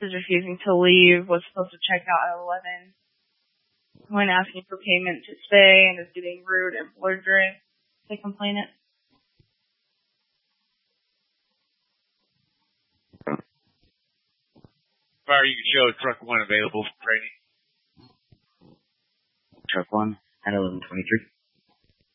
is refusing to leave, was supposed to check out at 11. When asking for payment to stay and is getting rude and belligerent. They complain it. Fire, you can show truck 1 available for training. Truck 1 at 11:23.